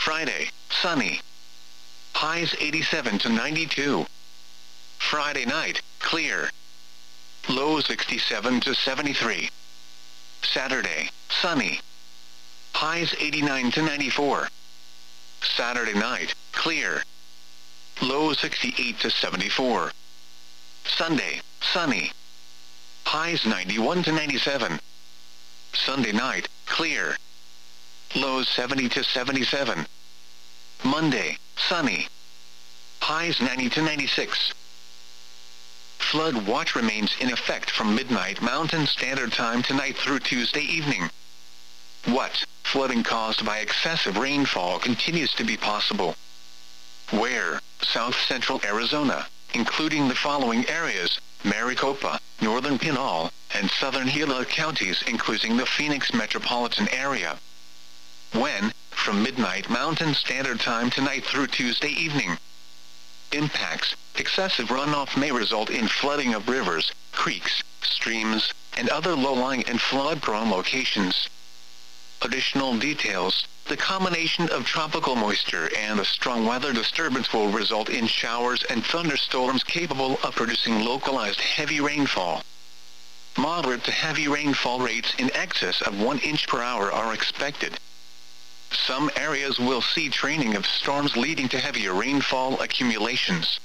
Friday, sunny. Highs 87 to 92. Friday night, clear. Lows 67 to 73. Saturday, sunny. Highs 89 to 94. Saturday night, clear. Lows 68 to 74. Sunday, sunny. Highs 91 to 97. Sunday night, clear. Lows 70 to 77. Monday, sunny. Highs 90 to 96. Flood watch remains in effect from midnight Mountain Standard Time tonight through Tuesday evening. What? Flooding caused by excessive rainfall continues to be possible. Where? South Central Arizona, including the following areas: Maricopa, Northern Pinal, and Southern Gila counties, including the Phoenix metropolitan area. When? From midnight Mountain Standard Time tonight through Tuesday evening. Impacts: excessive runoff may result in flooding of rivers, creeks, streams, and other low-lying and flood-prone locations. Additional details: the combination of tropical moisture and a strong weather disturbance will result in showers and thunderstorms capable of producing localized heavy rainfall. Moderate to heavy rainfall rates in excess of 1 inch per hour are expected. Some areas will see training of storms leading to heavier rainfall accumulations.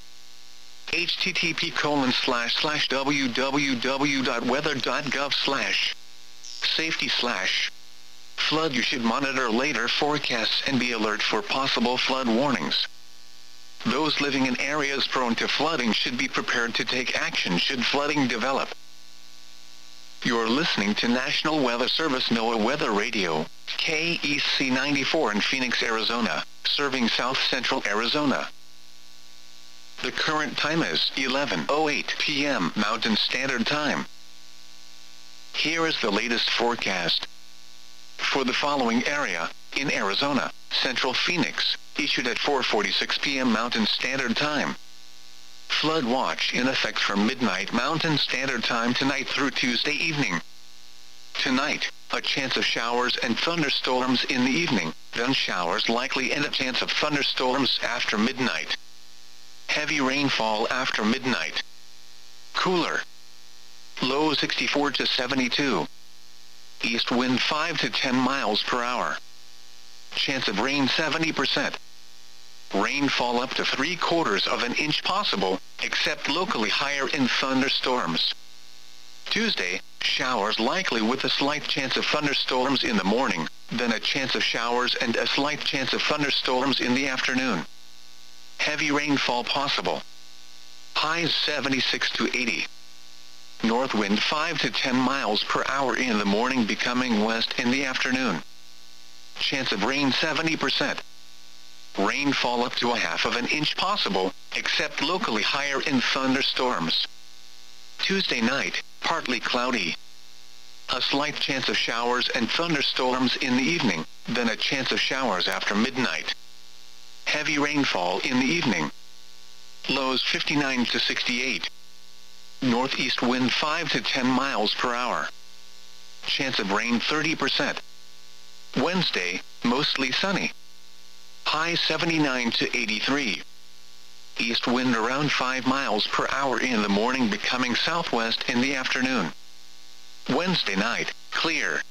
http://www.weather.gov/safety/ flood. You should monitor later forecasts and be alert for possible flood warnings. Those living in areas prone to flooding should be prepared to take action should flooding develop. You're listening to National Weather Service NOAA Weather Radio, KEC 94 in Phoenix, Arizona, serving South Central Arizona. The current time is 11:08 p.m. Mountain Standard Time. Here is the latest forecast. For the following area, in Arizona, Central Phoenix, issued at 4:46 p.m. Mountain Standard Time. Flood watch in effect from midnight Mountain Standard Time tonight through Tuesday evening. Tonight, a chance of showers and thunderstorms in the evening, then showers likely and a chance of thunderstorms after midnight. Heavy rainfall after midnight. Cooler. Low 64 to 72. East wind 5 to 10 miles per hour. Chance of rain 70%. Rainfall up to 3/4 of an inch possible, except locally higher in thunderstorms. Tuesday, showers likely with a slight chance of thunderstorms in the morning, then a chance of showers and a slight chance of thunderstorms in the afternoon. Heavy rainfall possible. Highs 76 to 80. North wind 5 to 10 miles per hour in the morning, becoming west in the afternoon. Chance of rain 70%. Rainfall up to 1/2 of an inch possible, except locally higher in thunderstorms. Tuesday night, partly cloudy. A slight chance of showers and thunderstorms in the evening, then a chance of showers after midnight. Heavy rainfall in the evening. Lows 59 to 68. Northeast wind 5 to 10 miles per hour. Chance of rain 30%. Wednesday, mostly sunny. High 79 to 83. East wind around 5 miles per hour in the morning, becoming southwest in the afternoon. Wednesday night, clear.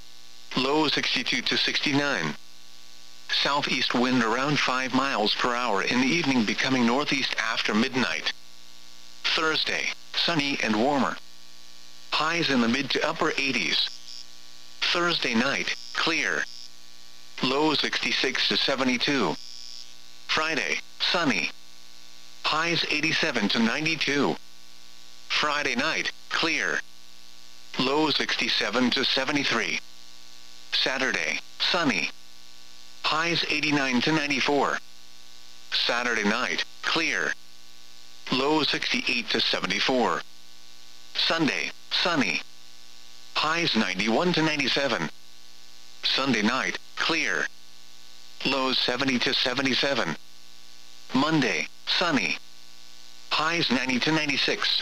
Low 62 to 69. Southeast wind around 5 miles per hour in the evening, becoming northeast after midnight. Thursday, sunny and warmer. Highs in the mid to upper 80s. Thursday night, clear. Low 66 to 72. Friday, sunny. Highs 87 to 92. Friday night, clear. Low 67 to 73. Saturday, sunny. Highs 89 to 94. Saturday night, clear. Low 68 to 74. Sunday, sunny. Highs 91 to 97. Sunday night, clear. Lows 70 to 77. Monday, sunny. Highs 90 to 96.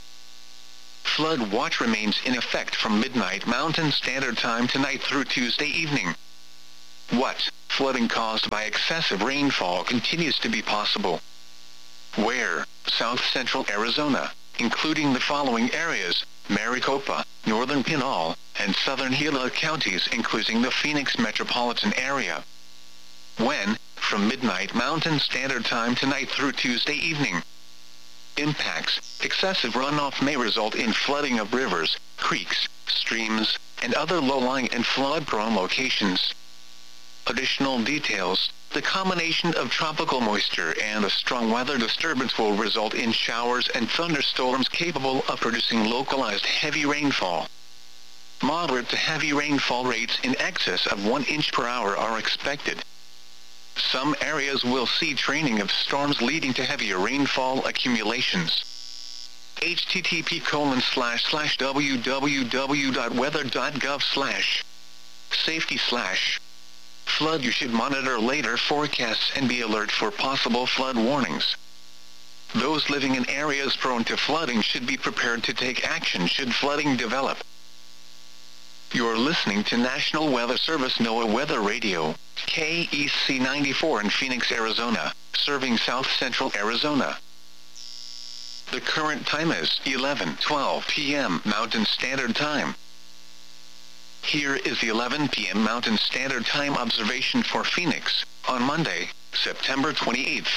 Flood watch remains in effect from midnight Mountain Standard Time tonight through Tuesday evening. What? flooding caused by excessive rainfall continues to be possible. Where? South Central Arizona, including the following areas: Maricopa, Northern Pinal, and Southern Gila counties, including the Phoenix metropolitan area. When? From midnight Mountain Standard Time tonight through Tuesday evening. Impacts: excessive runoff may result in flooding of rivers, creeks, streams, and other low-lying and flood-prone locations. Additional details: the combination of tropical moisture and a strong weather disturbance will result in showers and thunderstorms capable of producing localized heavy rainfall. Moderate to heavy rainfall rates in excess of 1 inch per hour are expected. Some areas will see training of storms leading to heavier rainfall accumulations. http://www.weather.gov/safety/ flood. You should monitor later forecasts and be alert for possible flood warnings. Those living in areas prone to flooding should be prepared to take action should flooding develop. You're listening to National Weather Service NOAA Weather Radio, KEC 94 in Phoenix, Arizona, serving South Central Arizona. The current time is 11:12 p.m. Mountain Standard Time. Here is the 11 p.m. Mountain Standard Time observation for Phoenix, on Monday, September 28th.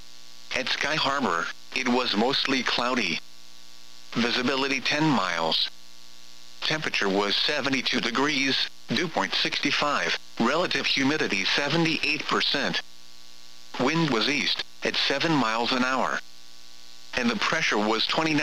At Sky Harbor, it was mostly cloudy. Visibility 10 miles. Temperature was 72 degrees, dew point 65, relative humidity 78%. Wind was east, at 7 miles an hour. And the pressure was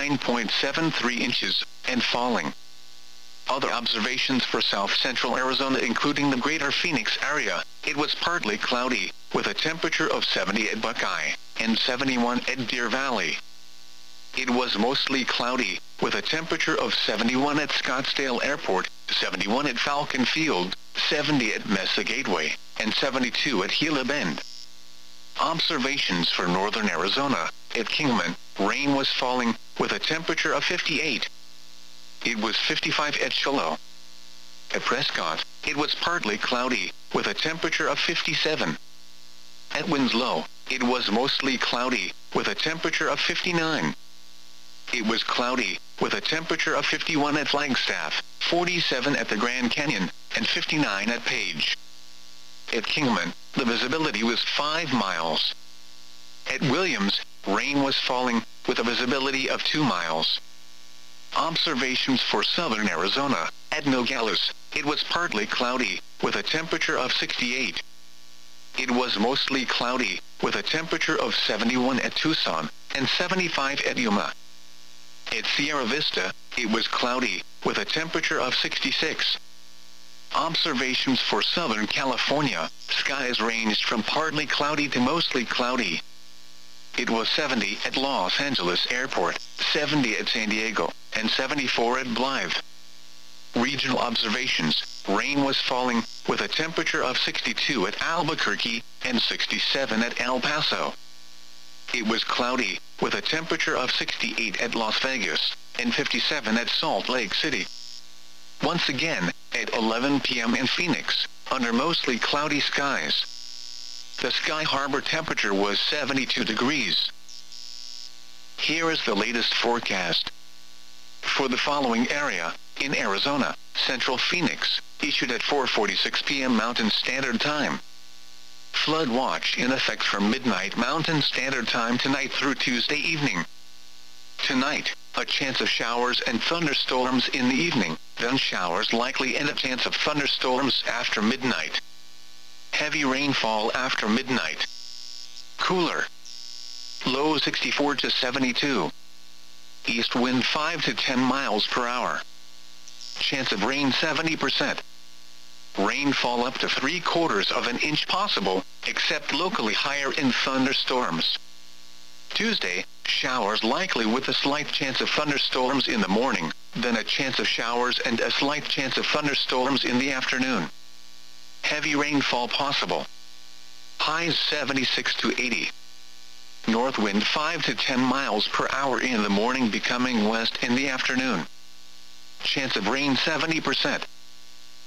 29.73 inches, and falling. Other observations for South Central Arizona, including the greater Phoenix area: it was partly cloudy, with a temperature of 70 at Buckeye, and 71 at Deer Valley. It was mostly cloudy, with a temperature of 71 at Scottsdale Airport, 71 at Falcon Field, 70 at Mesa Gateway, and 72 at Gila Bend. Observations for northern Arizona: at Kingman, rain was falling, with a temperature of 58. It was 55 at Shiloh. At Prescott, it was partly cloudy, with a temperature of 57. At Winslow, it was mostly cloudy, with a temperature of 59. It was cloudy, with a temperature of 51 at Flagstaff, 47 at the Grand Canyon, and 59 at Page. At Kingman, the visibility was 5 miles. At Williams, rain was falling, with a visibility of 2 miles. Observations for southern Arizona: at Nogales, it was partly cloudy, with a temperature of 68. It was mostly cloudy, with a temperature of 71 at Tucson, and 75 at Yuma. At Sierra Vista, it was cloudy, with a temperature of 66. Observations for Southern California: skies ranged from partly cloudy to mostly cloudy. It was 70 at Los Angeles Airport, 70 at San Diego, and 74 at Blythe. Regional observations: rain was falling, with a temperature of 62 at Albuquerque, and 67 at El Paso. It was cloudy, with a temperature of 68 at Las Vegas, and 57 at Salt Lake City. Once again, at 11 p.m. in Phoenix, under mostly cloudy skies. The Sky Harbor temperature was 72 degrees. Here is the latest forecast. For the following area, in Arizona, Central Phoenix, issued at 4:46 p.m. Mountain Standard Time. Flood watch in effect from midnight Mountain Standard Time tonight through Tuesday evening. Tonight, a chance of showers and thunderstorms in the evening, then showers likely and a chance of thunderstorms after midnight. Heavy rainfall after midnight. Cooler. Low 64 to 72. East wind 5 to 10 miles per hour. Chance of rain 70%. Rainfall up to 3/4 of an inch possible, except locally higher in thunderstorms. Tuesday, showers likely with a slight chance of thunderstorms in the morning, then a chance of showers and a slight chance of thunderstorms in the afternoon. Heavy rainfall possible. Highs 76 to 80. North wind 5 to 10 miles per hour in the morning, becoming west in the afternoon. Chance of rain 70%.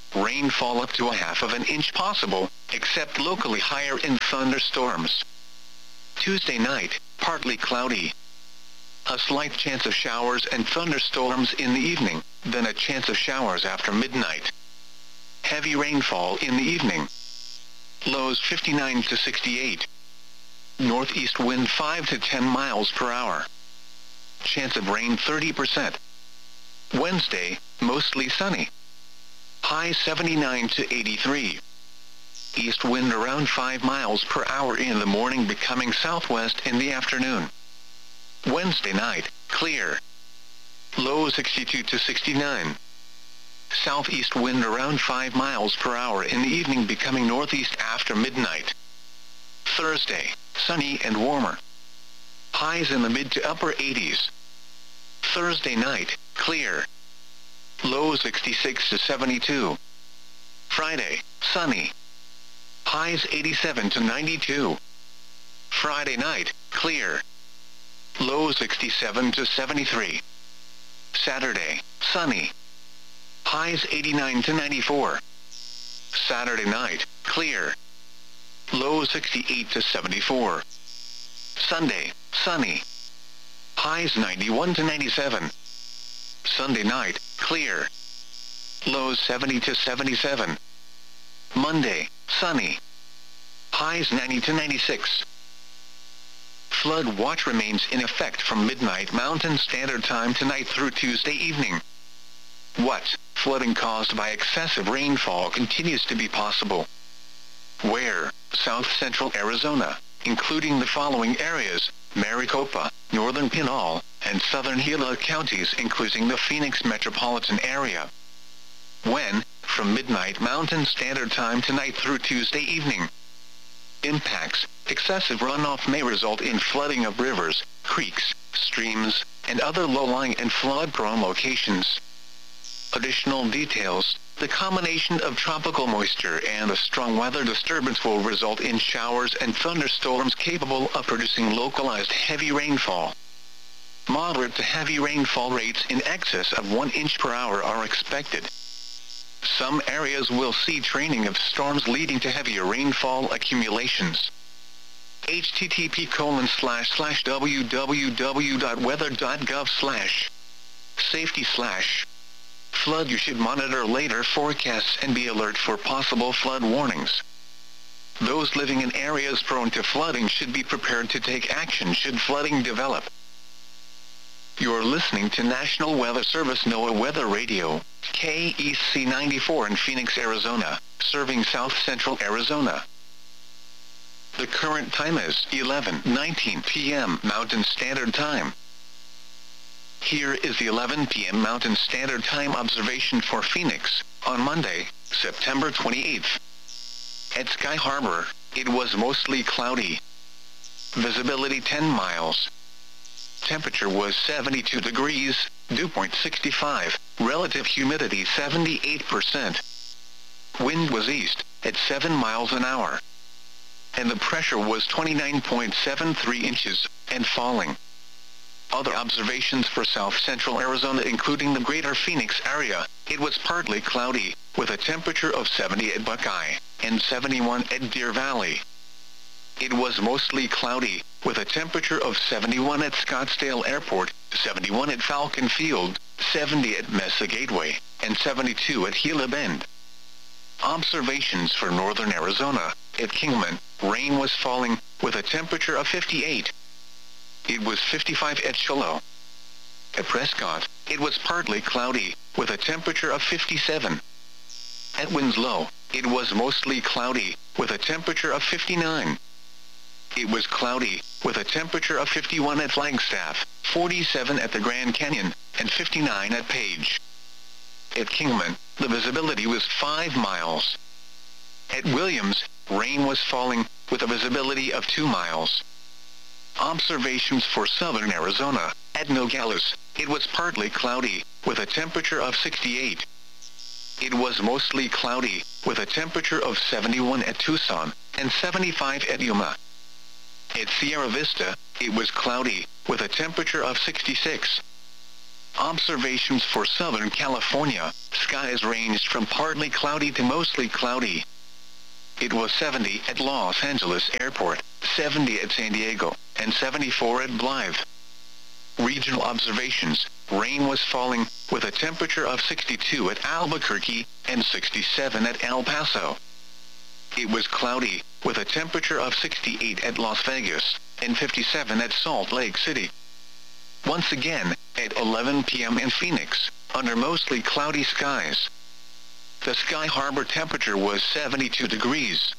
rainfall up to a half of an inch possible, except locally higher in thunderstorms. Tuesday night, partly cloudy. A slight chance of showers and thunderstorms in the evening, then a chance of showers after midnight. Heavy rainfall in the evening. Lows 59 to 68. Northeast wind 5 to 10 miles per hour. Chance of rain 30%. Wednesday, mostly sunny. High 79 to 83. East wind around 5 miles per hour in the morning, becoming southwest in the afternoon. Wednesday night, clear. Low 62 to 69. Southeast wind around 5 miles per hour in the evening, becoming northeast after midnight. Thursday, sunny and warmer. Highs in the mid to upper 80s. Thursday night, clear. Low 66 to 72. Friday, sunny. Highs 87 to 92. Friday night, clear. Low 67 to 73. Saturday, sunny. Highs 89 to 94. Saturday night, clear. Low 68 to 74. Sunday, sunny. Highs 91 to 97. Sunday night, clear. Lows 70 to 77. Monday, sunny. Highs 90 to 96. Flood watch remains in effect from midnight Mountain Standard Time tonight through Tuesday evening. What? Flooding caused by excessive rainfall continues to be possible. Where? South central Arizona, including the following areas: Maricopa, northern Pinal, and southern Gila counties, including the Phoenix metropolitan area. When? From midnight Mountain Standard Time tonight through Tuesday evening. Impacts: excessive runoff may result in flooding of rivers, creeks, streams, and other low-lying and flood-prone locations. Additional details: the combination of tropical moisture and a strong weather disturbance will result in showers and thunderstorms capable of producing localized heavy rainfall. Moderate to heavy rainfall rates in excess of 1 inch per hour are expected. Some areas will see training of storms leading to heavier rainfall accumulations. http://www.weather.gov/safety/ flood. You should monitor later forecasts and be alert for possible flood warnings. Those living in areas prone to flooding should be prepared to take action should flooding develop. You're listening to National Weather Service NOAA Weather Radio, KEC 94 in Phoenix, Arizona, serving south central Arizona. The current time is 11:19 p.m. Mountain Standard Time. Here is the 11 p.m. Mountain Standard Time observation for Phoenix, on Monday, September 28th. At Sky Harbor, it was mostly cloudy. Visibility 10 miles. Temperature was 72 degrees, dew point 65, relative humidity 78%. Wind was east, at 7 miles an hour. And the pressure was 29.73 inches, and falling. Other observations for south central Arizona, including the greater Phoenix area: it was partly cloudy, with a temperature of 70 at Buckeye, and 71 at Deer Valley. It was mostly cloudy, with a temperature of 71 at Scottsdale Airport, 71 at Falcon Field, 70 at Mesa Gateway, and 72 at Gila Bend. Observations for northern Arizona: at Kingman, rain was falling, with a temperature of 58. It was 55 at Shiloh. At Prescott, it was partly cloudy, with a temperature of 57. At Winslow, it was mostly cloudy, with a temperature of 59. It was cloudy, with a temperature of 51 at Flagstaff, 47 at the Grand Canyon, and 59 at Page. At Kingman, the visibility was 5 miles. At Williams, rain was falling, with a visibility of 2 miles. Observations for southern Arizona: at Nogales, it was partly cloudy, with a temperature of 68. It was mostly cloudy, with a temperature of 71 at Tucson, and 75 at Yuma. At Sierra Vista, it was cloudy, with a temperature of 66. Observations for Southern California, skies ranged from partly cloudy to mostly cloudy. It was 70 at Los Angeles Airport, 70 at San Diego, and 74 at Blythe. Regional observations, rain was falling, with a temperature of 62 at Albuquerque, and 67 at El Paso. It was cloudy, with a temperature of 68 at Las Vegas, and 57 at Salt Lake City. Once again, at 11 p.m. in Phoenix, under mostly cloudy skies. The Sky Harbor temperature was 72 degrees.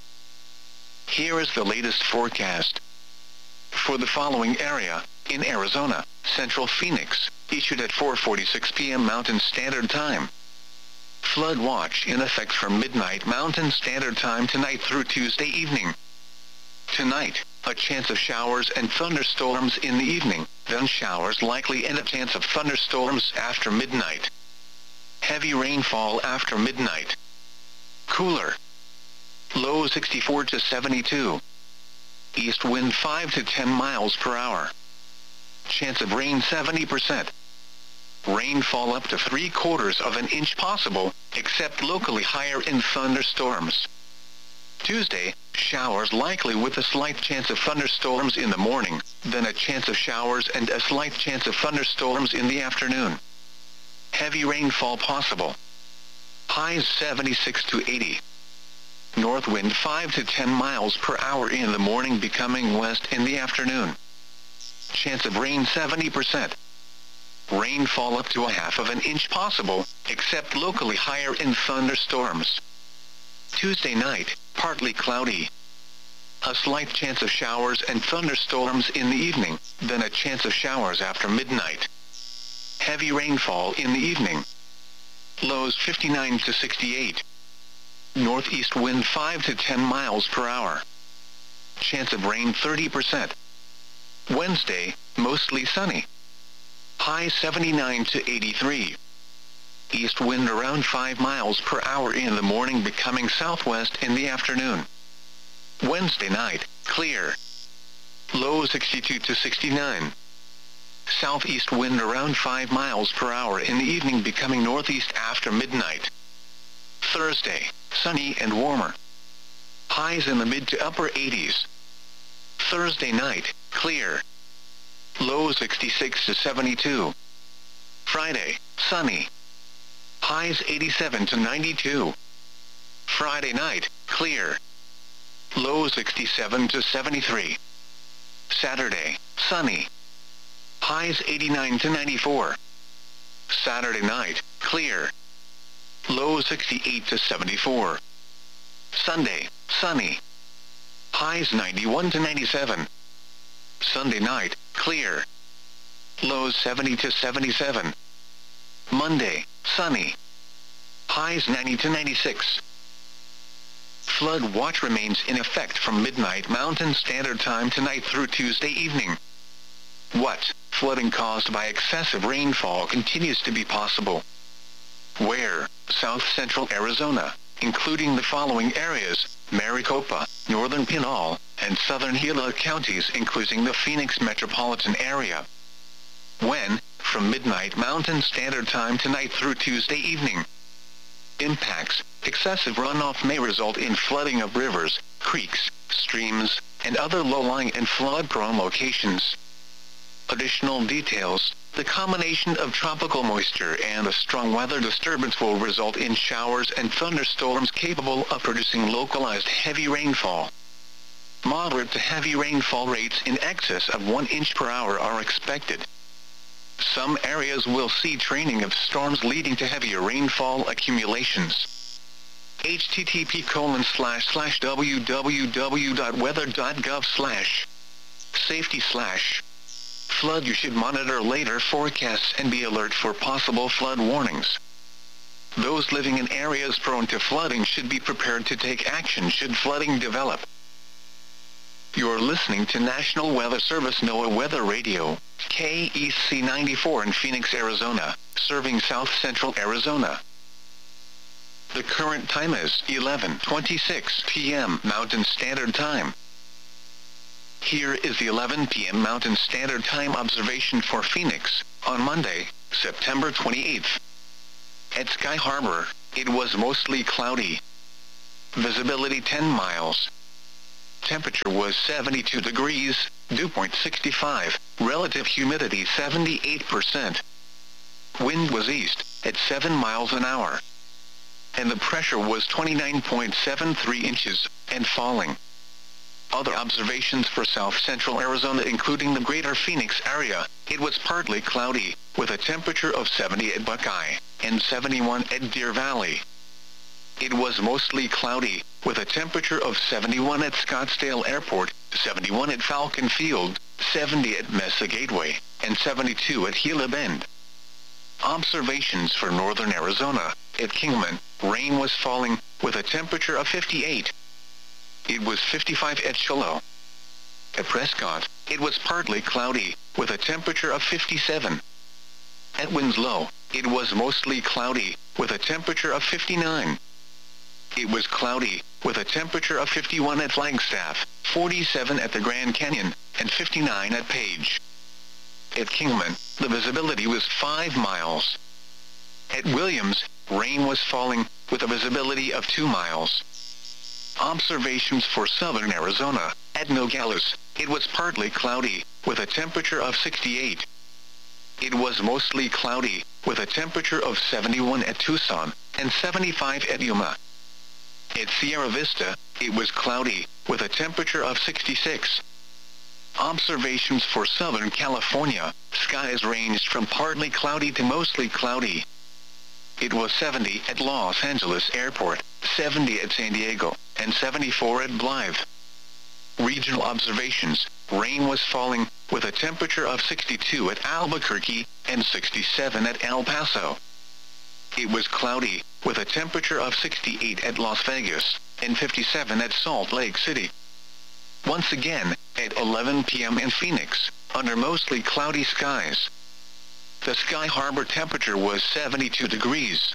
Here is the latest forecast. For the following area, in Arizona, Central Phoenix, issued at 4:46 p.m. Mountain Standard Time. Flood watch in effect from midnight Mountain Standard Time tonight through Tuesday evening. Tonight, a chance of showers and thunderstorms in the evening, then showers likely and a chance of thunderstorms after midnight. Heavy rainfall after midnight. Cooler. Low 64 to 72. East wind 5 to 10 miles per hour. Chance of rain 70%. Rainfall up to 3/4 of an inch possible, except locally higher in thunderstorms. Tuesday, showers likely with a slight chance of thunderstorms in the morning, then a chance of showers and a slight chance of thunderstorms in the afternoon. Heavy rainfall possible. Highs 76 to 80. North wind 5 to 10 miles per hour in the morning, becoming west in the afternoon. Chance of rain 70%. Rainfall up to 1/2 of an inch possible, except locally higher in thunderstorms. Tuesday night, partly cloudy. A slight chance of showers and thunderstorms in the evening, then a chance of showers after midnight. Heavy rainfall in the evening. Lows 59 to 68. Northeast wind 5 to 10 miles per hour. Chance of rain 30%. Wednesday, mostly sunny. High 79 to 83. East wind around 5 miles per hour in the morning, becoming southwest in the afternoon. Wednesday night, clear. Low 62 to 69. Southeast wind around 5 miles per hour in the evening, becoming northeast after midnight. Thursday, sunny and warmer. Highs in the mid to upper 80s. Thursday night, clear. Low 66 to 72. Friday, sunny. Highs 87 to 92. Friday night, clear. Low 67 to 73. Saturday, sunny. Highs 89 to 94. Saturday night, clear. Low 68 to 74. Sunday, sunny. Highs 91 to 97. Sunday night, clear. Lows 70 to 77. Monday, sunny. Highs 90 to 96. Flood watch remains in effect from midnight Mountain Standard Time tonight through Tuesday evening. What? Flooding caused by excessive rainfall continues to be possible. Where? South Central Arizona, including the following areas: Maricopa, Northern Pinal, and Southern Gila counties, including the Phoenix metropolitan area. When? From midnight Mountain Standard Time tonight through Tuesday evening. Impacts: excessive runoff may result in flooding of rivers, creeks, streams, and other low-lying and flood-prone locations. Additional details: the combination of tropical moisture and a strong weather disturbance will result in showers and thunderstorms capable of producing localized heavy rainfall. Moderate to heavy rainfall rates in excess of 1 inch per hour are expected. Some areas will see training of storms leading to heavier rainfall accumulations. http://www.weather.gov/safety/ flood. You should monitor later forecasts and be alert for possible flood warnings. Those living in areas prone to flooding should be prepared to take action should flooding develop. You're listening to National Weather Service NOAA Weather Radio, KEC 94 in Phoenix, Arizona, serving South Central Arizona. The current time is 11:26 p.m. Mountain Standard Time. Here is the 11 p.m. Mountain Standard Time observation for Phoenix, on Monday, September 28th. At Sky Harbor, it was mostly cloudy. Visibility 10 miles. Temperature was 72 degrees, dew point 65, relative humidity 78%. Wind was east, at 7 miles an hour. And the pressure was 29.73 inches, and falling. Other observations for south-central Arizona including the greater Phoenix area, it was partly cloudy, with a temperature of 70 at Buckeye, and 71 at Deer Valley. It was mostly cloudy, with a temperature of 71 at Scottsdale Airport, 71 at Falcon Field, 70 at Mesa Gateway, and 72 at Gila Bend. Observations for northern Arizona, at Kingman, rain was falling, with a temperature of 58. It was 55 at Shiloh. At Prescott, it was partly cloudy, with a temperature of 57. At Winslow, it was mostly cloudy, with a temperature of 59. It was cloudy, with a temperature of 51 at Flagstaff, 47 at the Grand Canyon, and 59 at Page. At Kingman, the visibility was 5 miles. At Williams, rain was falling, with a visibility of 2 miles. Observations for southern Arizona, at Nogales, it was partly cloudy, with a temperature of 68. It was mostly cloudy, with a temperature of 71 at Tucson, and 75 at Yuma. At Sierra Vista, it was cloudy, with a temperature of 66. Observations for Southern California, skies ranged from partly cloudy to mostly cloudy. It was 70 at Los Angeles Airport, 70 at San Diego, and 74 at Blythe. Regional observations, rain was falling, with a temperature of 62 at Albuquerque, and 67 at El Paso. It was cloudy, with a temperature of 68 at Las Vegas, and 57 at Salt Lake City. Once again, at 11 p.m. in Phoenix, under mostly cloudy skies. The Sky Harbor temperature was 72 degrees.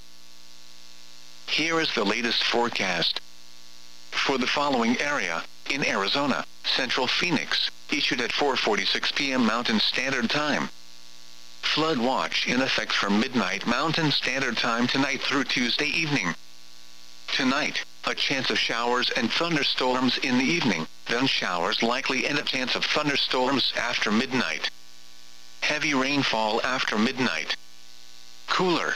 Here is the latest forecast. For the following area, in Arizona, Central Phoenix, issued at 4:46 p.m. Mountain Standard Time. Flood watch in effect from midnight Mountain Standard Time tonight through Tuesday evening. Tonight, a chance of showers and thunderstorms in the evening, then showers likely and a chance of thunderstorms after midnight. Heavy rainfall after midnight. Cooler.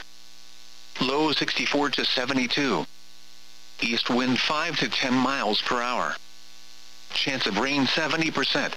Low 64 to 72. East wind 5 to 10 miles per hour. Chance of rain 70%.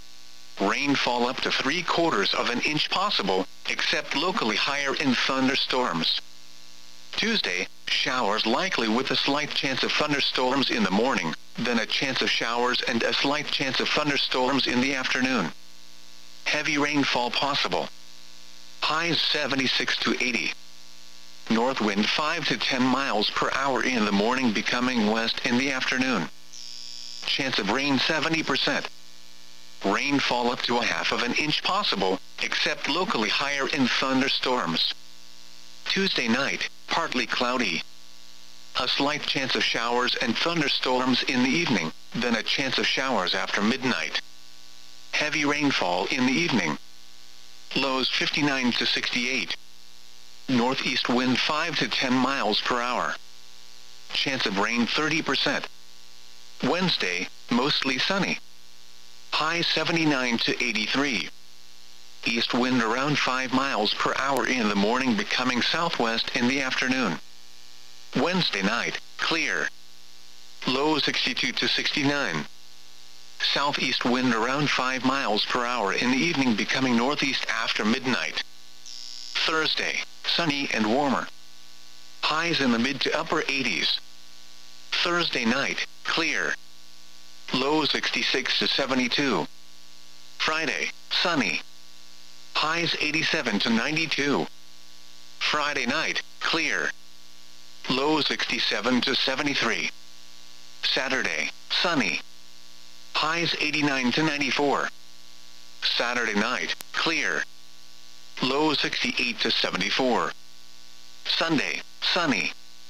Rainfall up to 3/4 of an inch possible, except locally higher in thunderstorms. Tuesday, showers likely with a slight chance of thunderstorms in the morning, then a chance of showers and a slight chance of thunderstorms in the afternoon. Heavy rainfall possible. Highs 76 to 80. North wind 5 to 10 miles per hour in the morning, becoming west in the afternoon. Chance of rain 70%. Rainfall up to 1/2 of an inch possible, except locally higher in thunderstorms. Tuesday night, partly cloudy. A slight chance of showers and thunderstorms in the evening, then a chance of showers after midnight. Heavy rainfall in the evening. Lows 59 to 68. Northeast wind 5 to 10 miles per hour. Chance of rain 30%. Wednesday, mostly sunny. High 79 to 83. East wind around 5 miles per hour in the morning, becoming southwest in the afternoon. Wednesday night, clear. Low 62 to 69. Southeast wind around 5 miles per hour in the evening, becoming northeast after midnight. Thursday, sunny and warmer. Highs in the mid to upper 80s. Thursday night, clear. Low 66 to 72. Friday, sunny. Highs 87 to 92. Friday night, clear. Low 67 to 73. Saturday, sunny. Highs 89 to 94. Saturday night, clear. Low 68 to 74. Sunday, sunny.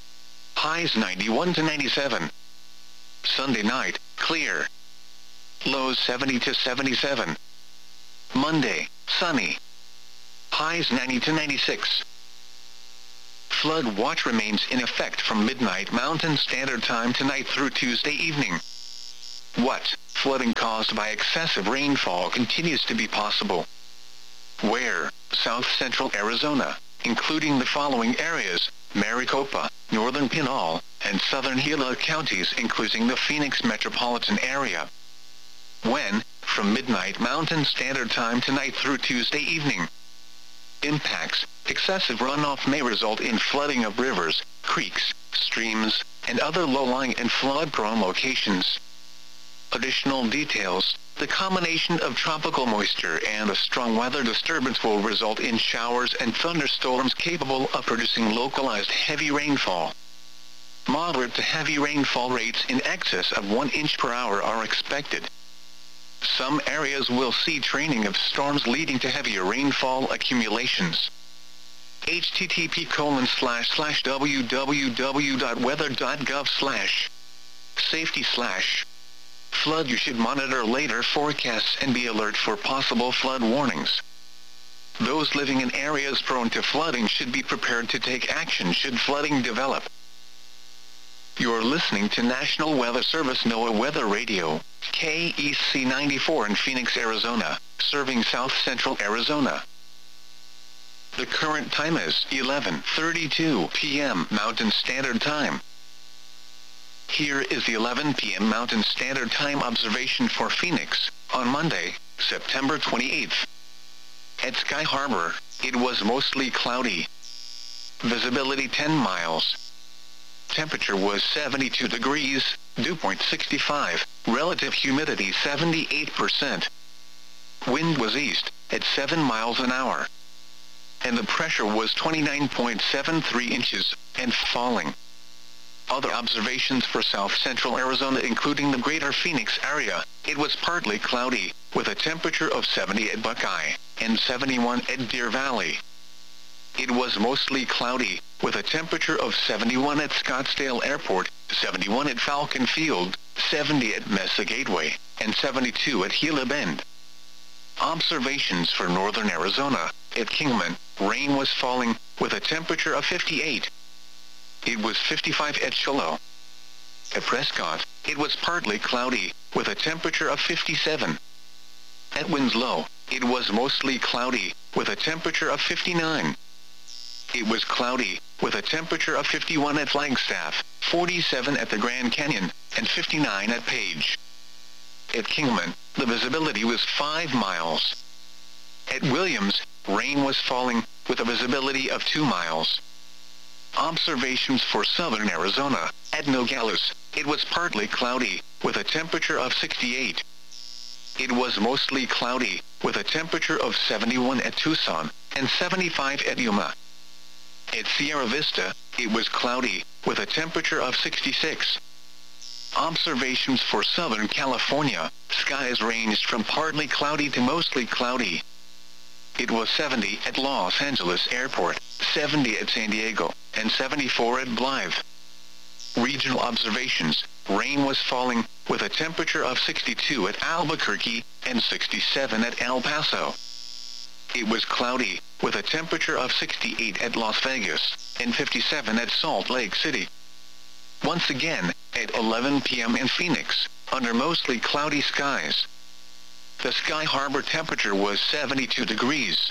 Highs 91 to 97. Sunday night, clear. Lows 70 to 77. Monday, sunny. Highs 90 to 96. Flood watch remains in effect from midnight Mountain Standard Time tonight through Tuesday evening. What? Flooding caused by excessive rainfall continues to be possible. Where? South Central Arizona, including the following areas: Maricopa, Northern Pinal, and Southern Gila counties, including the Phoenix metropolitan area. When? From midnight Mountain Standard Time tonight through Tuesday evening. Impacts: excessive runoff may result in flooding of rivers, creeks, streams, and other low-lying and flood-prone locations. Additional details: the combination of tropical moisture and a strong weather disturbance will result in showers and thunderstorms capable of producing localized heavy rainfall. Moderate to heavy rainfall rates in excess of 1 inch per hour are expected. Some areas will see training of storms leading to heavier rainfall accumulations. http://www.weather.gov/safety/ flood. You should monitor later forecasts and be alert for possible flood warnings. Those living in areas prone to flooding should be prepared to take action should flooding develop. You're listening to National Weather Service NOAA Weather Radio, KEC 94 in Phoenix, Arizona, serving South Central Arizona. The current time is 11:32 p.m. Mountain Standard Time. Here is the 11 p.m. Mountain Standard Time observation for Phoenix, on Monday, September 28th. At Sky Harbor, it was mostly cloudy. Visibility 10 miles. Temperature was 72 degrees, dew point 65, relative humidity 78%. Wind was east, at 7 miles an hour. And the pressure was 29.73 inches, and falling. Other observations for South Central Arizona, including the greater Phoenix area: it was partly cloudy, with a temperature of 70 at Buckeye, and 71 at Deer Valley. It was mostly cloudy, with a temperature of 71 at Scottsdale Airport, 71 at Falcon Field, 70 at Mesa Gateway, and 72 at Gila Bend. Observations for northern Arizona: at Kingman, rain was falling, with a temperature of 58. It was 55 at Shiloh. At Prescott, it was partly cloudy, with a temperature of 57. At Winslow, it was mostly cloudy, with a temperature of 59. It was cloudy, with a temperature of 51 at Flagstaff, 47 at the Grand Canyon, and 59 at Page. At Kingman, the visibility was 5 miles. At Williams, rain was falling, with a visibility of 2 miles. Observations for southern Arizona: at Nogales, it was partly cloudy, with a temperature of 68. It was mostly cloudy, with a temperature of 71 at Tucson, and 75 at Yuma. At Sierra Vista, it was cloudy, with a temperature of 66. Observations for Southern California: skies ranged from partly cloudy to mostly cloudy. It was 70 at Los Angeles Airport, 70 at San Diego, and 74 at Blythe. Regional observations: rain was falling, with a temperature of 62 at Albuquerque, and 67 at El Paso. It was cloudy, with a temperature of 68 at Las Vegas, and 57 at Salt Lake City. Once again, at 11 p.m. in Phoenix, under mostly cloudy skies. The Sky Harbor temperature was 72 degrees.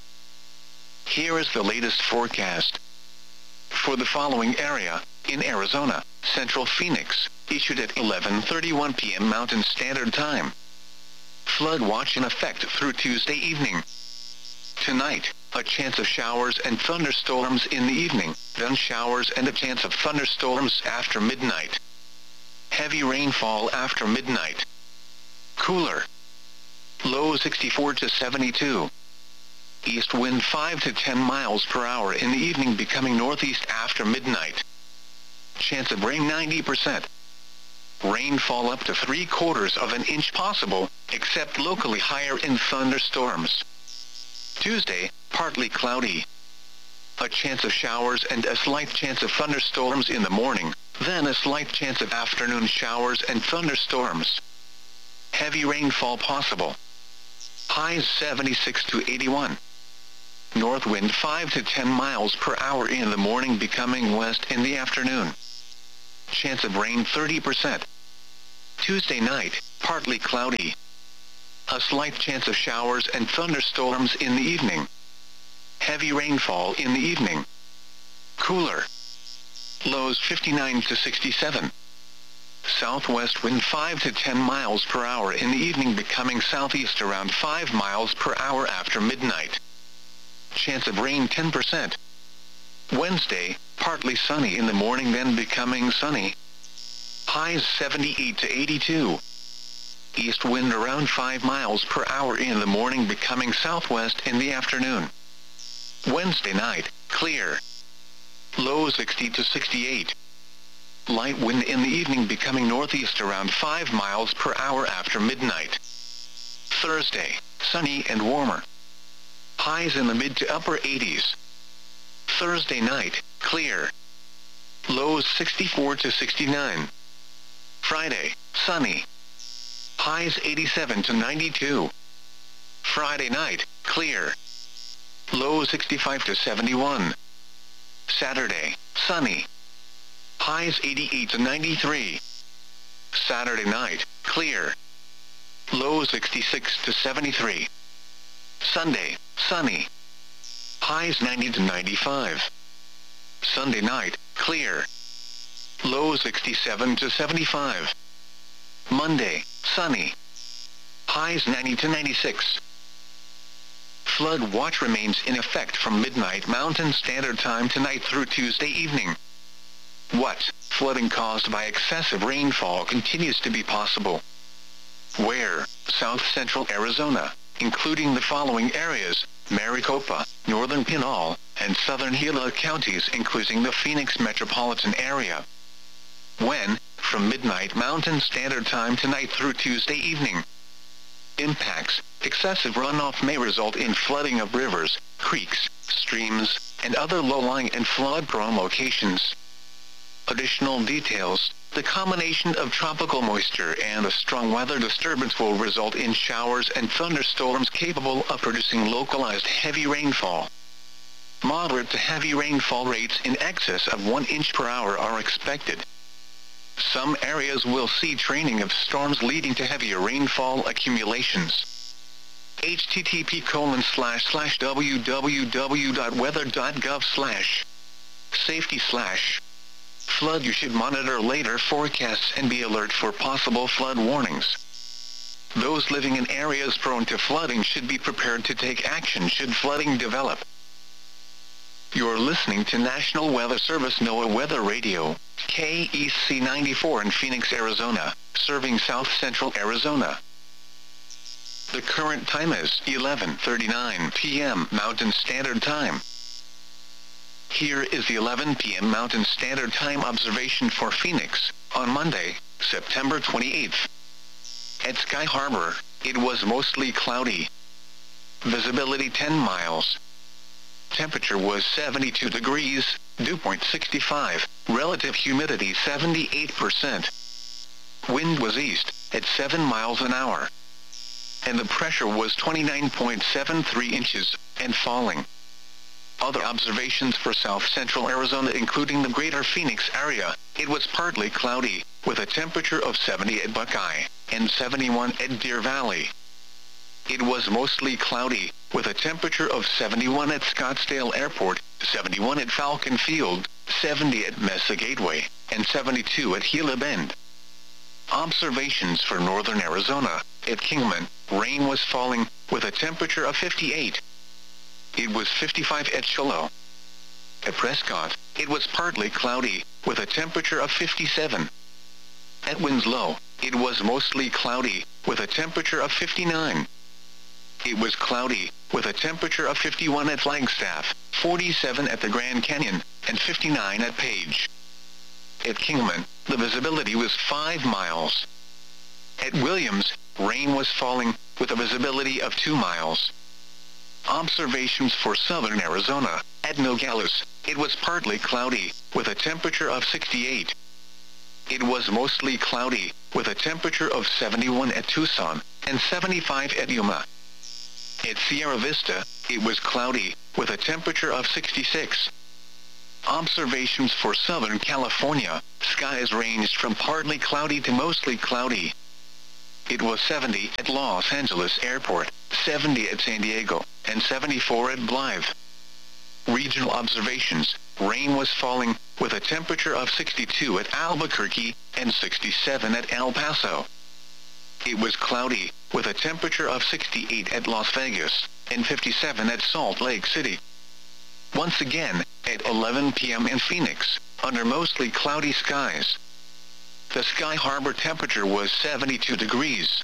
Here is the latest forecast. For the following area, in Arizona, Central Phoenix, issued at 11:31 p.m. Mountain Standard Time. Flood watch in effect through Tuesday evening. Tonight, a chance of showers and thunderstorms in the evening, then showers and a chance of thunderstorms after midnight. Heavy rainfall after midnight. Cooler. Low 64 to 72. East wind 5 to 10 miles per hour in the evening, becoming northeast after midnight. Chance of rain 90%. Rainfall up to 3/4 of an inch possible, except locally higher in thunderstorms. Tuesday, partly cloudy. A chance of showers and a slight chance of thunderstorms in the morning, then a slight chance of afternoon showers and thunderstorms. Heavy rainfall possible. Highs 76 to 81. north wind 5 to 10 miles per hour in the morning, becoming west in the afternoon. Chance of rain 30%. Tuesday night, partly cloudy. A slight chance of showers and thunderstorms in the evening. Heavy rainfall in the evening. Cooler. Lows 59 to 67. Southwest wind 5 to 10 miles per hour in the evening, becoming southeast around 5 miles per hour after midnight. Chance of rain 10%. Wednesday, partly sunny in the morning, then becoming sunny. Highs 78 to 82. East wind around 5 miles per hour in the morning, becoming southwest in the afternoon. Wednesday night, clear. Low 60 to 68. Light wind in the evening, becoming northeast around 5 miles per hour after midnight. Thursday, sunny and warmer. Highs in the mid to upper 80s. Thursday night, clear. Lows 64 to 69. Friday, sunny. Highs 87 to 92. Friday night, clear. Low 65 to 71. Saturday, sunny. Highs 88 to 93. Saturday night, clear. Low 66 to 73. Sunday, sunny. Highs 90 to 95. Sunday night, clear. Low 67 to 75. Monday, sunny. Highs 90 to 96. Flood watch remains in effect from midnight Mountain Standard Time tonight through Tuesday evening. What? Flooding caused by excessive rainfall continues to be possible. Where? South central Arizona, including the following areas: Maricopa, northern Pinal, and southern Gila counties, including the Phoenix metropolitan area. When? From midnight Mountain Standard Time tonight through Tuesday evening. Impacts: excessive runoff may result in flooding of rivers, creeks, streams, and other low-lying and flood-prone locations. Additional details: the combination of tropical moisture and a strong weather disturbance will result in showers and thunderstorms capable of producing localized heavy rainfall. Moderate to heavy rainfall rates in excess of 1 inch per hour are expected. Some areas will see training of storms leading to heavier rainfall accumulations. http://www.weather.gov/ safety/ flood. You should monitor later forecasts and be alert for possible flood warnings. Those living in areas prone to flooding should be prepared to take action should flooding develop. You're listening to National Weather Service NOAA Weather Radio, KEC 94 in Phoenix, Arizona, serving south central Arizona. The current time is 11:39 p.m. Mountain Standard Time. Here is the 11 p.m. Mountain Standard Time observation for Phoenix, on Monday, September 28th. At Sky Harbor, it was mostly cloudy. Visibility 10 miles. Temperature was 72 degrees, dew point 65, relative humidity 78%. Wind was east, at 7 miles an hour. And the pressure was 29.73 inches, and falling. Other observations for south central Arizona, including the greater Phoenix area: it was partly cloudy, with a temperature of 70 at Buckeye, and 71 at Deer Valley. It was mostly cloudy, with a temperature of 71 at Scottsdale Airport, 71 at Falcon Field, 70 at Mesa Gateway, and 72 at Gila Bend. Observations for northern Arizona: at Kingman, rain was falling, with a temperature of 58. It was 55 at Shiloh. At Prescott, it was partly cloudy, with a temperature of 57. At Winslow, it was mostly cloudy, with a temperature of 59. It was cloudy, with a temperature of 51 at Flagstaff, 47 at the Grand Canyon, and 59 at Page. At Kingman, the visibility was 5 miles. At Williams, rain was falling, with a visibility of 2 miles. Observations for southern Arizona: at Nogales, it was partly cloudy, with a temperature of 68. It was mostly cloudy, with a temperature of 71 at Tucson, and 75 at Yuma. At Sierra Vista, it was cloudy, with a temperature of 66. Observations for Southern California, skies ranged from partly cloudy to mostly cloudy. It was 70 at Los Angeles Airport, 70 at San Diego, and 74 at Blythe. Regional observations, rain was falling, with a temperature of 62 at Albuquerque, and 67 at El Paso. It was cloudy, with a temperature of 68 at Las Vegas, and 57 at Salt Lake City. Once again, at 11 p.m. in Phoenix, under mostly cloudy skies. The Sky Harbor temperature was 72 degrees.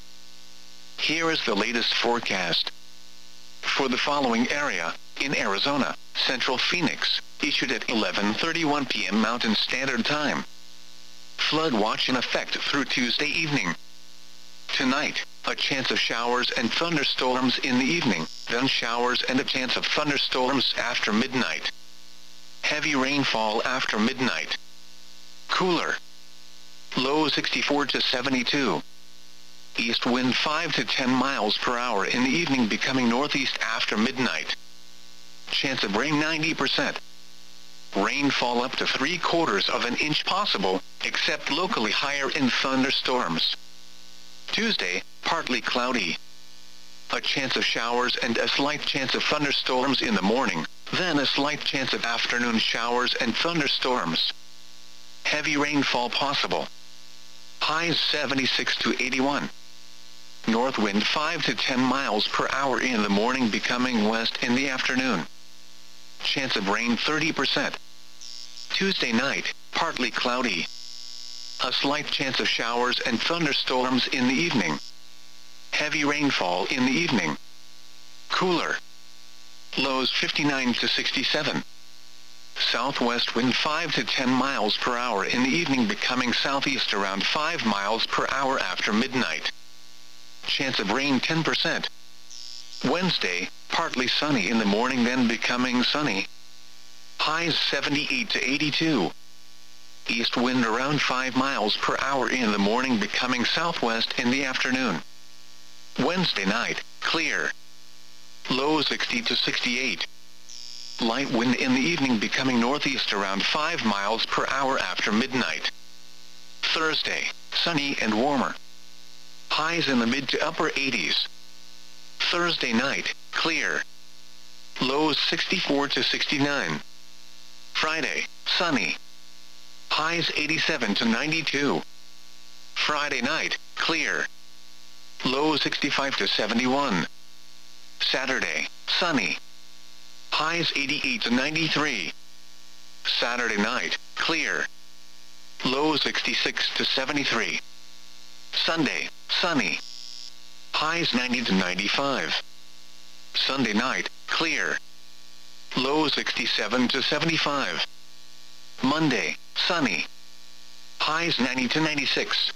Here is the latest forecast. For the following area, in Arizona, Central Phoenix, issued at 11:31 p.m. Mountain Standard Time. Flood watch in effect through Tuesday evening. Tonight, a chance of showers and thunderstorms in the evening, then showers and a chance of thunderstorms after midnight. Heavy rainfall after midnight. Cooler. Low 64 to 72. East wind 5 to 10 miles per hour in the evening, becoming northeast after midnight. Chance of rain 90%. Rainfall up to 3/4 of an inch possible, except locally higher in thunderstorms. Tuesday, partly cloudy. A chance of showers and a slight chance of thunderstorms in the morning, then a slight chance of afternoon showers and thunderstorms. Heavy rainfall possible. Highs 76 to 81. North wind 5 to 10 miles per hour in the morning, becoming west in the afternoon. Chance of rain 30%. Tuesday night, partly cloudy. A slight chance of showers and thunderstorms in the evening. Heavy rainfall in the evening. Cooler. Lows 59 to 67. Southwest wind 5 to 10 miles per hour in the evening, becoming southeast around 5 miles per hour after midnight. Chance of rain 10%. Wednesday, partly sunny in the morning, then becoming sunny. Highs 78 to 82. East wind around 5 miles per hour in the morning, becoming southwest in the afternoon. Wednesday night, clear. Low 60 to 68. Light wind in the evening, becoming northeast around 5 miles per hour after midnight. Thursday, sunny and warmer. Highs in the mid to upper 80s. Thursday night, clear. Lows 64 to 69. Friday, sunny. Highs 87 to 92. Friday night, clear. Low 65 to 71. Saturday, sunny. Highs 88 to 93. Saturday night, clear. Low 66 to 73. Sunday, sunny. Highs 90 to 95. Sunday night, clear. Low 67 to 75. Monday, sunny. Highs 90 to 96.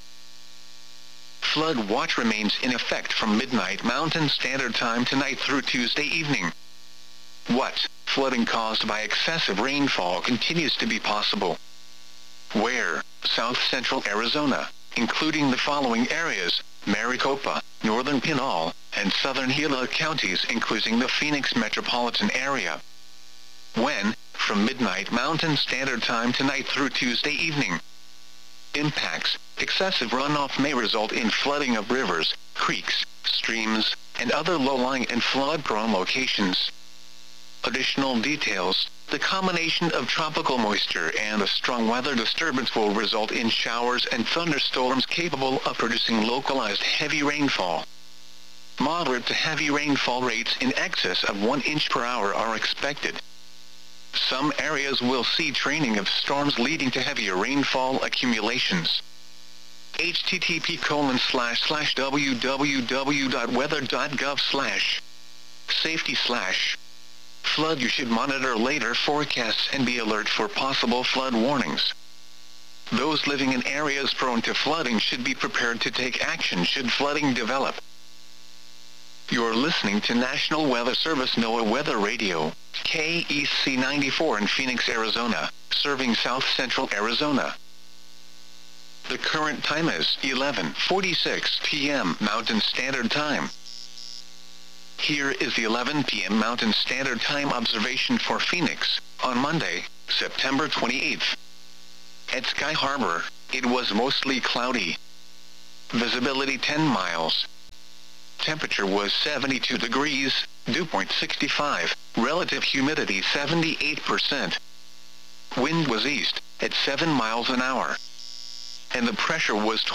Flood watch remains in effect from midnight Mountain Standard Time tonight through Tuesday evening. What? Flooding caused by excessive rainfall continues to be possible. Where? South Central Arizona, including the following areas: Maricopa, Northern Pinal, and Southern Gila counties, including the Phoenix metropolitan area. When? From midnight Mountain Standard Time tonight through Tuesday evening. Impacts: excessive runoff may result in flooding of rivers, creeks, streams, and other low-lying and flood-prone locations. Additional details: the combination of tropical moisture and a strong weather disturbance will result in showers and thunderstorms capable of producing localized heavy rainfall. Moderate to heavy rainfall rates in excess of 1 inch per hour are expected. Some areas will see training of storms leading to heavier rainfall accumulations. http://www.weather.gov/safety/ flood. You should monitor later forecasts and be alert for possible flood warnings. Those living in areas prone to flooding should be prepared to take action should flooding develop. You're listening to National Weather Service NOAA Weather Radio, KEC 94 in Phoenix, Arizona, serving South Central Arizona. The current time is 11:46 p.m. Mountain Standard Time. Here is the 11 p.m. Mountain Standard Time observation for Phoenix, on Monday, September 28th. At Sky Harbor, it was mostly cloudy. Visibility 10 miles. Temperature was 72 degrees, dew point 65, relative humidity 78%. Wind was east, at 7 miles an hour. And the pressure was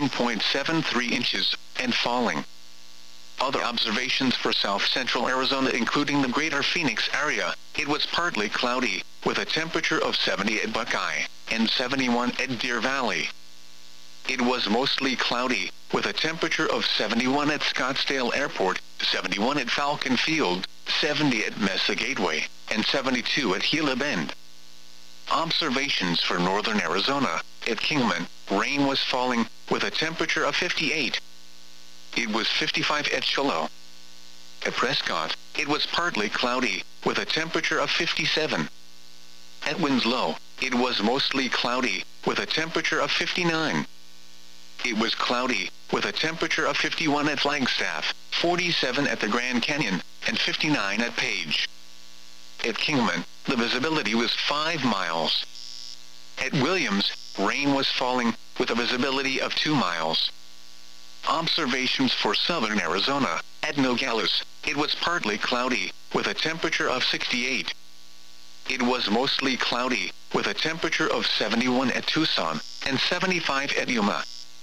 29.73 inches, and falling. Other observations for south-central Arizona including the greater Phoenix area, it was partly cloudy, with a temperature of 70 at Buckeye, and 71 at Deer Valley. It was mostly cloudy, with a temperature of 71 at Scottsdale Airport, 71 at Falcon Field, 70 at Mesa Gateway, and 72 at Gila Bend. Observations for northern Arizona, at Kingman, rain was falling, with a temperature of 58. It was 55 at Shiloh. At Prescott, it was partly cloudy, with a temperature of 57. At Winslow, it was mostly cloudy, with a temperature of 59. It was cloudy, with a temperature of 51 at Flagstaff, 47 at the Grand Canyon, and 59 at Page. At Kingman, the visibility was 5 miles. At Williams, rain was falling, with a visibility of 2 miles. Observations for southern Arizona, at Nogales, it was partly cloudy, with a temperature of 68. It was mostly cloudy, with a temperature of 71 at Tucson, and 75 at Yuma.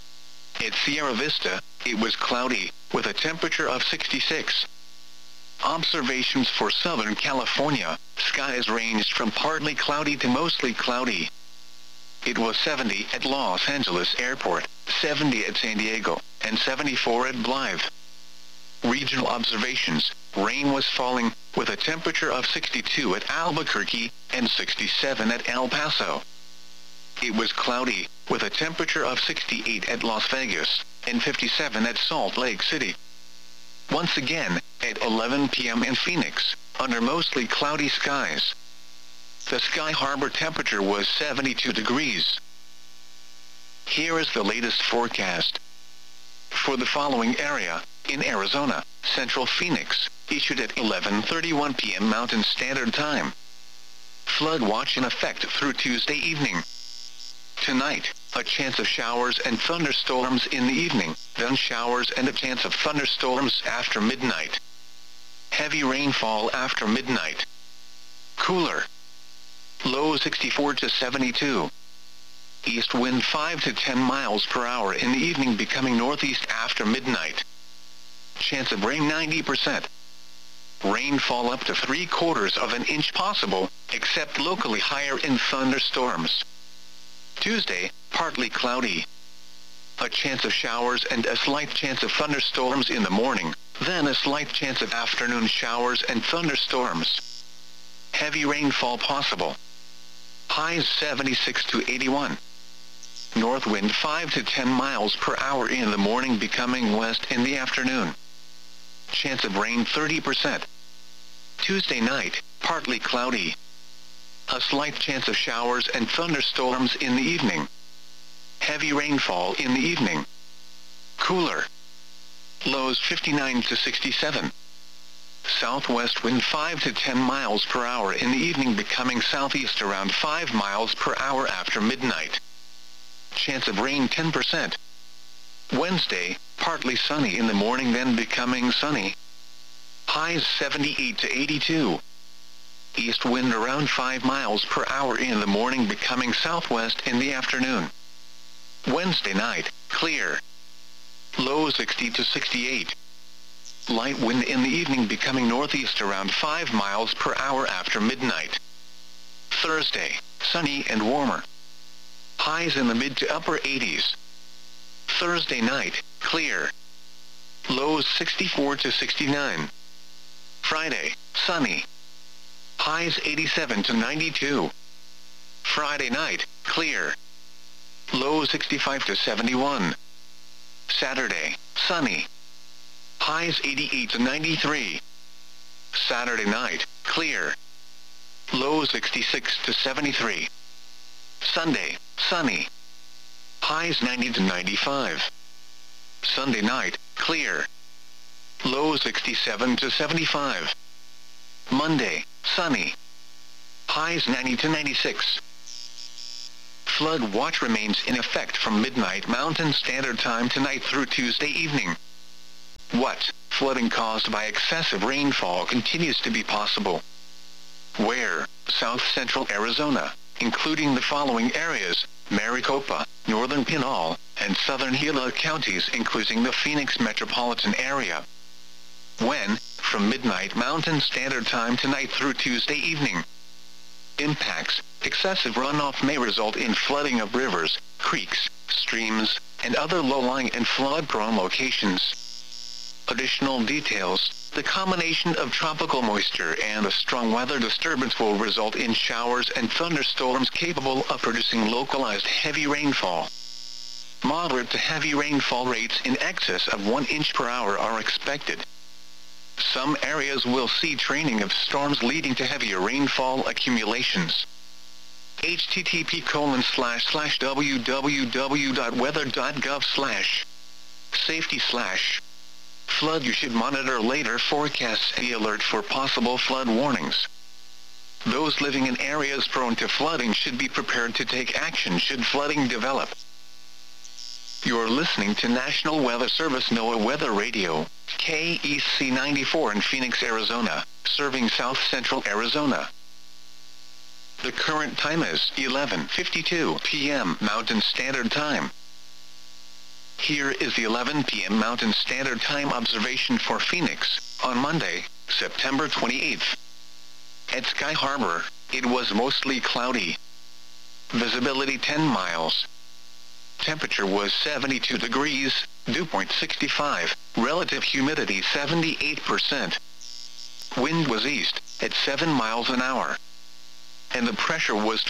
At Sierra Vista, it was cloudy, with a temperature of 66. Observations for Southern California, skies ranged from partly cloudy to mostly cloudy. It was 70 at Los Angeles Airport, 70 at San Diego, and 74 at Blythe. Regional observations, rain was falling, with a temperature of 62 at Albuquerque, and 67 at El Paso. It was cloudy, with a temperature of 68 at Las Vegas, and 57 at Salt Lake City. Once again, at 11 p.m. in Phoenix, under mostly cloudy skies. The Sky Harbor temperature was 72 degrees. Here is the latest forecast. For the following area, in Arizona, Central Phoenix, issued at 11:31 p.m. Mountain Standard Time. Flood watch in effect through Tuesday evening. Tonight, a chance of showers and thunderstorms in the evening, then showers and a chance of thunderstorms after midnight. Heavy rainfall after midnight. Cooler. Low 64 to 72. East wind 5 to 10 miles per hour in the evening, becoming northeast after midnight. Chance of rain 90%. Rainfall up to 3/4 of an inch possible, except locally higher in thunderstorms. Tuesday, partly cloudy. A chance of showers and a slight chance of thunderstorms in the morning, then a slight chance of afternoon showers and thunderstorms. Heavy rainfall possible. Highs 76 to 81. North wind 5 to 10 miles per hour in the morning, becoming west in the afternoon. Chance of rain 30%. Tuesday night, partly cloudy. A slight chance of showers and thunderstorms in the evening. Heavy rainfall in the evening. Cooler. Lows 59 to 67. Southwest wind 5 to 10 miles per hour in the evening, becoming southeast around 5 miles per hour after midnight. Chance of rain 10%. Wednesday, partly sunny in the morning, then becoming sunny. Highs 78 to 82. East wind around 5 miles per hour in the morning, becoming southwest in the afternoon. Wednesday night, clear. Low 60 to 68. Light wind in the evening, becoming northeast around 5 miles per hour after midnight. Thursday, sunny and warmer. Highs in the mid to upper 80s. Thursday night, clear. Lows 64 to 69. Friday, sunny. Highs 87 to 92. Friday night, clear. Low 65 to 71. Saturday, sunny. Highs 88 to 93. Saturday night, clear. Low 66 to 73. Sunday, sunny. Highs 90 to 95. Sunday night, clear. Low 67 to 75. Monday, sunny. Highs 90 to 96. Flood watch remains in effect from midnight Mountain Standard Time tonight through Tuesday evening. What? Flooding caused by excessive rainfall continues to be possible. Where? South central Arizona, including the following areas: Maricopa, northern Pinal, and southern Gila counties, including the Phoenix metropolitan area. When? From midnight Mountain Standard Time tonight through Tuesday evening. Impacts: excessive runoff may result in flooding of rivers, creeks, streams, and other low-lying and flood-prone locations. Additional details: the combination of tropical moisture and a strong weather disturbance will result in showers and thunderstorms capable of producing localized heavy rainfall. Moderate to heavy rainfall rates in excess of 1 inch per hour are expected. Some areas will see training of storms leading to heavier rainfall accumulations. http://www.weather.gov/safety/ flood. You should monitor later forecasts and be alert for possible flood warnings. Those living in areas prone to flooding should be prepared to take action should flooding develop. You're listening to National Weather Service NOAA Weather Radio, KEC 94 in Phoenix, Arizona, serving south central Arizona. The current time is 11:52 p.m. Mountain Standard Time. Here is the 11 p.m. Mountain Standard Time observation for Phoenix, on Monday, September 28th. At Sky Harbor, it was mostly cloudy. Visibility 10 miles. Temperature was 72 degrees, dew point 65, relative humidity 78%. Wind was east, at 7 miles an hour. And the pressure was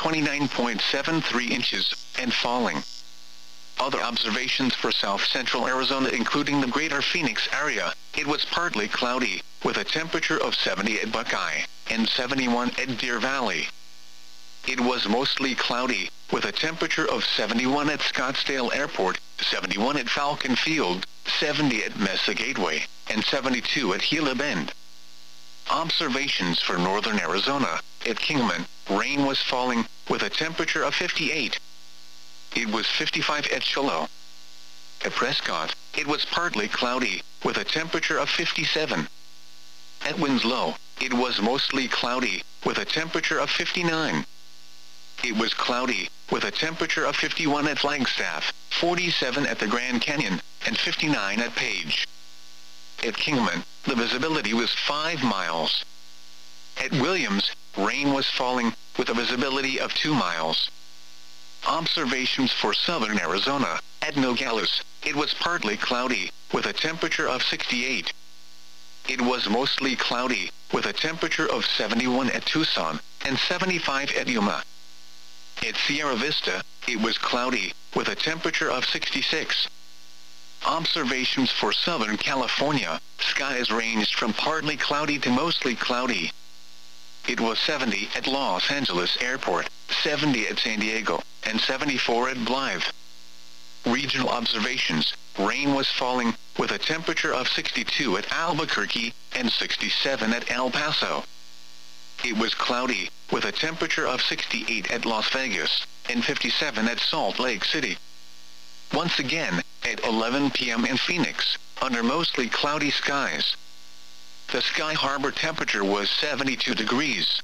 29.73 inches, and falling. Other observations for south central Arizona, including the greater Phoenix area: it was partly cloudy, with a temperature of 70 at Buckeye, and 71 at Deer Valley. It was mostly cloudy, with a temperature of 71 at Scottsdale Airport, 71 at Falcon Field, 70 at Mesa Gateway, and 72 at Gila Bend. Observations for northern Arizona: at Kingman, rain was falling, with a temperature of 58. It was 55 at Shiloh. At Prescott, it was partly cloudy, with a temperature of 57. At Winslow, it was mostly cloudy, with a temperature of 59. It was cloudy, with a temperature of 51 at Flagstaff, 47 at the Grand Canyon, and 59 at Page. At Kingman, the visibility was 5 miles. At Williams, rain was falling, with a visibility of 2 miles. Observations for southern Arizona: at Nogales, it was partly cloudy, with a temperature of 68. It was mostly cloudy, with a temperature of 71 at Tucson, and 75 at Yuma. At Sierra Vista, it was cloudy, with a temperature of 66. Observations for southern California: skies ranged from partly cloudy to mostly cloudy. It was 70 at Los Angeles Airport, 70 at San Diego, and 74 at Blythe. Regional observations: rain was falling, with a temperature of 62 at Albuquerque, and 67 at El Paso. It was cloudy, with a temperature of 68 at Las Vegas, and 57 at Salt Lake City. Once again, at 11 p.m. in Phoenix, under mostly cloudy skies. The Sky Harbor temperature was 72 degrees.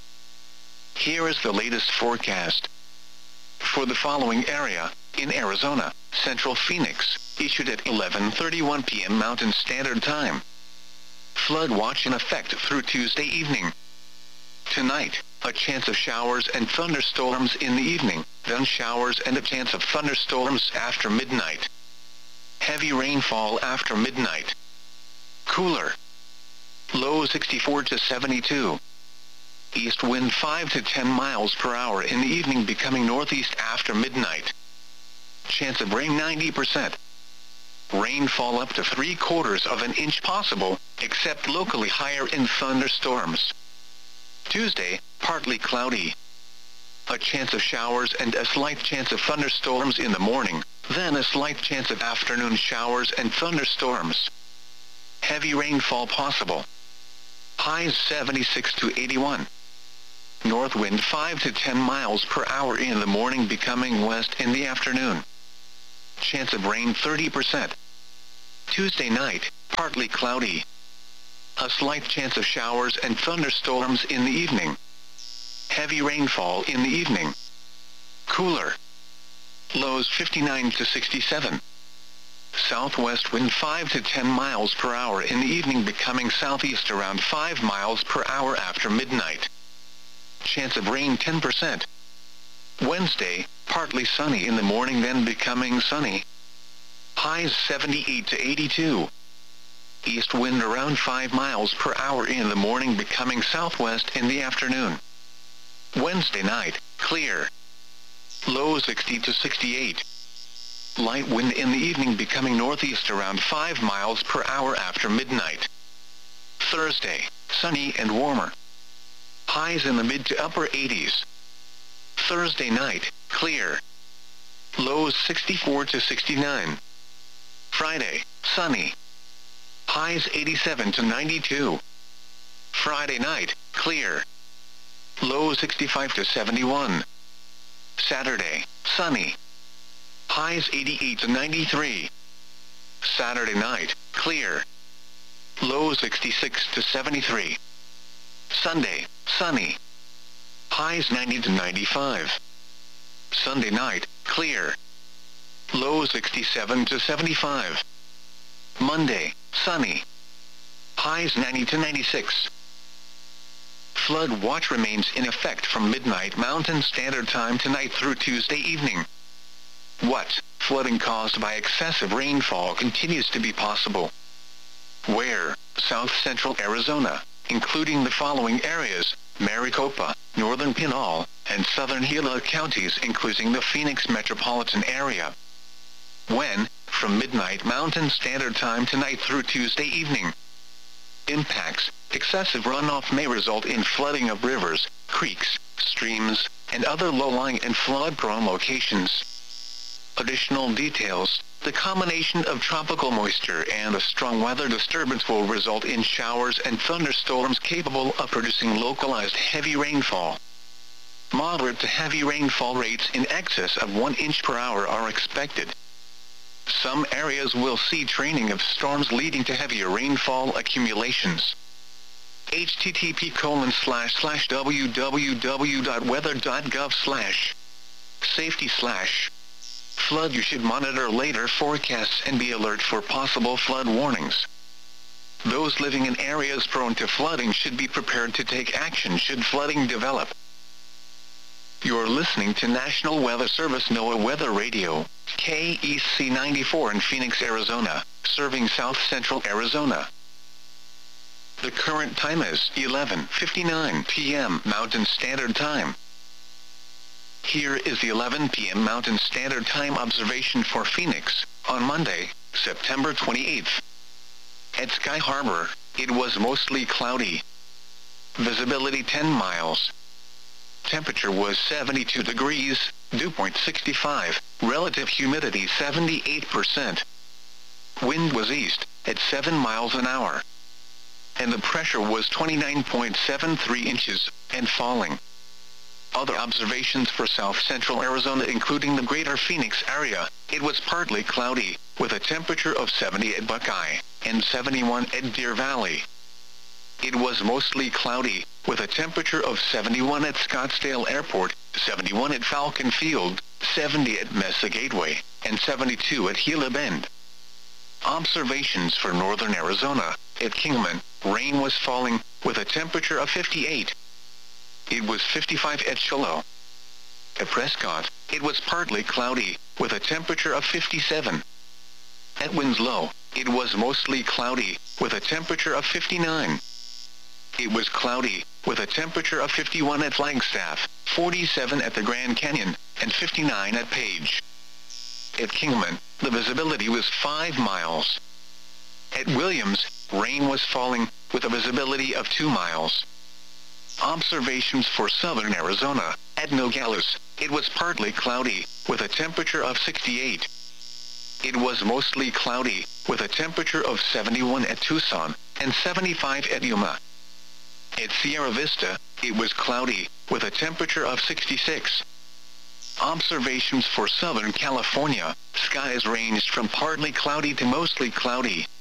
Here is the latest forecast. For the following area, in Arizona, Central Phoenix, issued at 11:31 p.m. Mountain Standard Time. Flood watch in effect through Tuesday evening. Tonight, a chance of showers and thunderstorms in the evening, then showers and a chance of thunderstorms after midnight. Heavy rainfall after midnight. Cooler. Low 64 to 72. East wind 5 to 10 miles per hour in the evening, becoming northeast after midnight. Chance of rain 90%. Rainfall up to 3/4 of an inch possible, except locally higher in thunderstorms. Tuesday, partly cloudy. A chance of showers and a slight chance of thunderstorms in the morning, then a slight chance of afternoon showers and thunderstorms. Heavy rainfall possible. Highs 76 to 81. North wind 5 to 10 miles per hour in the morning, becoming west in the afternoon. Chance of rain 30%. Tuesday night, partly cloudy. A slight chance of showers and thunderstorms in the evening. Heavy rainfall in the evening. Cooler. Lows 59 to 67. Southwest wind 5 to 10 miles per hour in the evening, becoming southeast around 5 miles per hour after midnight. Chance of rain 10%. Wednesday, partly sunny in the morning, then becoming sunny. Highs 78 to 82. East wind around 5 miles per hour in the morning, becoming southwest in the afternoon. Wednesday night, clear. Low 60 to 68. Light wind in the evening, becoming northeast around 5 miles per hour after midnight. Thursday, sunny and warmer. Highs in the mid to upper 80s. Thursday night, clear. Lows 64 to 69. Friday, sunny. Highs 87 to 92. Friday night, clear. Low 65 to 71. Saturday, sunny. Highs 88 to 93. Saturday night, clear. Low 66 to 73. Sunday, sunny. Highs 90 to 95. Sunday night, clear. Low 67 to 75. Monday, sunny. Highs 90 to 96. Flood watch remains in effect from midnight Mountain Standard Time tonight through Tuesday evening. What? Flooding caused by excessive rainfall continues to be possible. Where? South central Arizona, including the following areas: Maricopa, northern Pinal, and southern Gila counties, including the Phoenix metropolitan area. When? From midnight Mountain Standard Time tonight through Tuesday evening. Impacts: excessive runoff may result in flooding of rivers, creeks, streams, and other low-lying and flood-prone locations. Additional details: the combination of tropical moisture and a strong weather disturbance will result in showers and thunderstorms capable of producing localized heavy rainfall. Moderate to heavy rainfall rates in excess of 1 inch per hour are expected. Some areas will see training of storms leading to heavier rainfall accumulations. http://www.weather.gov/safety/ flood. You should monitor later forecasts and be alert for possible flood warnings. Those living in areas prone to flooding should be prepared to take action should flooding develop. You're listening to National Weather Service NOAA Weather Radio, KEC 94 in Phoenix, Arizona, serving South Central Arizona. The current time is 11:59 p.m. Mountain Standard Time. Here is the 11 p.m. Mountain Standard Time observation for Phoenix, on Monday, September 28th. At Sky Harbor, it was mostly cloudy. Visibility 10 miles. Temperature was 72 degrees, dew point 65, relative humidity 78%. Wind was east, at 7 miles an hour. And the pressure was 29.73 inches, and falling. Other observations for South Central Arizona, including the greater Phoenix area: it was partly cloudy, with a temperature of 70 at Buckeye, and 71 at Deer Valley. It was mostly cloudy, with a temperature of 71 at Scottsdale Airport, 71 at Falcon Field, 70 at Mesa Gateway, and 72 at Gila Bend. Observations for northern Arizona: at Kingman, rain was falling, with a temperature of 58. It was 55 at Shiloh. At Prescott, it was partly cloudy, with a temperature of 57. At Winslow, it was mostly cloudy, with a temperature of 59. It was cloudy, with a temperature of 51 at Flagstaff, 47 at the Grand Canyon, and 59 at Page. At Kingman, the visibility was 5 miles. At Williams, rain was falling, with a visibility of 2 miles. Observations for southern Arizona: at Nogales, it was partly cloudy, with a temperature of 68. It was mostly cloudy, with a temperature of 71 at Tucson and 75 at Yuma. At Sierra Vista, it was cloudy, with a temperature of 66. Observations for Southern California: skies ranged from partly cloudy to mostly cloudy.